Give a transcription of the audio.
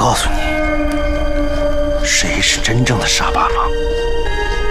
告诉你，谁是真正的沙巴王。